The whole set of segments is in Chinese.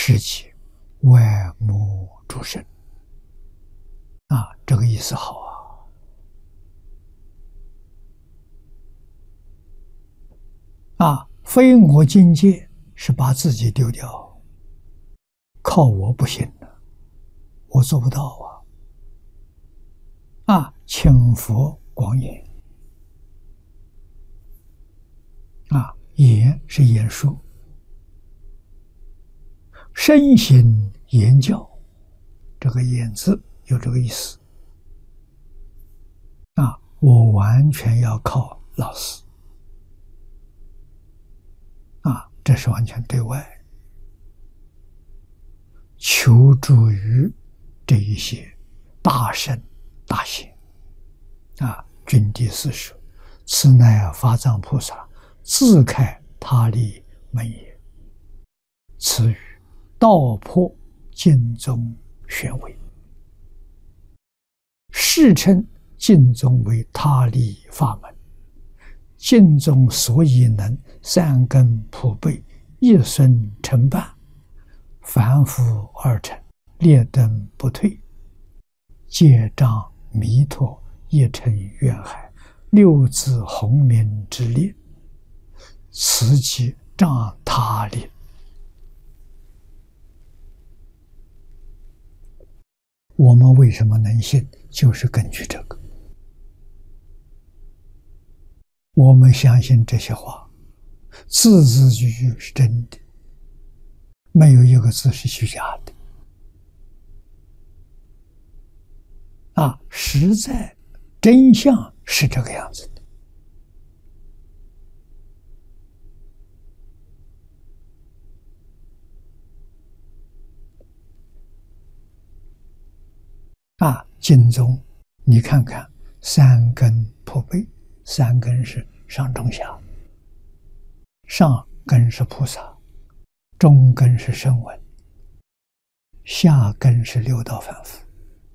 世界万魔诸生这个意思好非我境界是把自己丢掉，靠我不行的，我做不到请佛广演言是言说，身行言教，这个言字有这个意思我完全要靠老师这是完全对外求助于这一些大圣大贤君第四说，此乃法藏菩萨自开他力门也，此语道破净宗玄微，世称净宗为他力法门，净宗所以能三根普被，一孙成办，凡夫二乘，列等不退，戒障弥陀，一乘愿海，六字洪名之列，此即障他力。我们为什么能信？就是根据这个。我们相信这些话，字字句句是真的，没有一个字是虚假的。实在真相是这个样子的。净宗，你看看三根普被，三根是上中下，上根是菩萨，中根是声闻，下根是六道凡夫。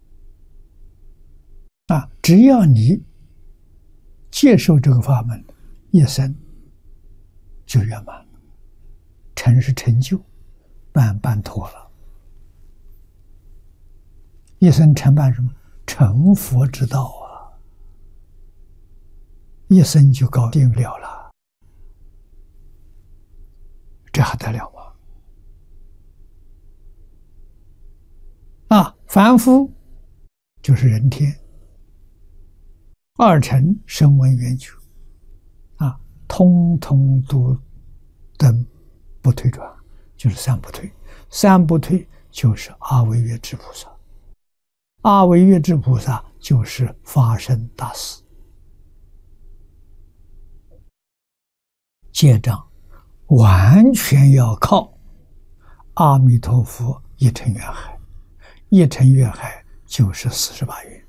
只要你接受这个法门，一生就圆满了，成是成就，办办妥了。一生成办什么？成佛之道一生就搞定了了，这还得了吗？凡夫就是人天，二乘声闻缘觉通通都等不退转，就是三不退。三不退就是阿惟越致菩萨，阿惟越致菩萨就是法身大士。戒障完全要靠阿弥陀佛一乘愿海，一乘愿海就是48愿，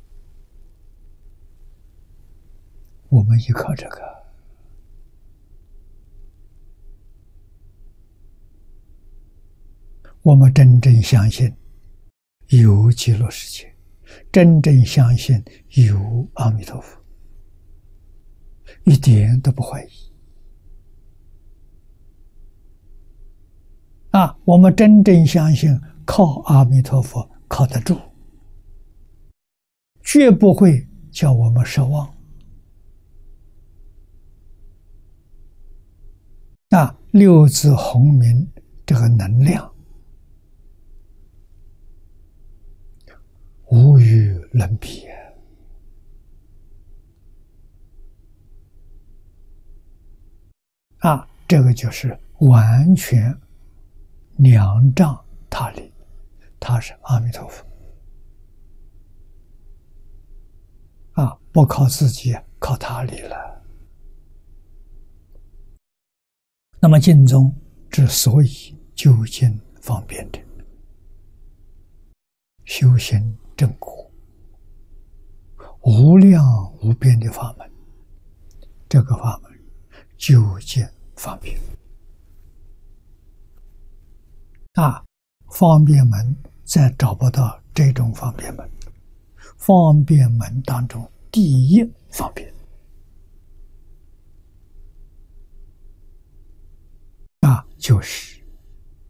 我们依靠这个。我们真正相信有极乐世界，真正相信有阿弥陀佛，一点都不怀疑我们真正相信靠阿弥陀佛靠得住，绝不会叫我们失望六字洪名这个能量无与伦比这个就是完全两障他力，他是阿弥陀佛不靠自己，靠他力了。那么净宗之所以究竟方便的修行正果，无量无边的法门，这个法门究竟方便方便门再找不到这种方便门，方便门当中第一方便就是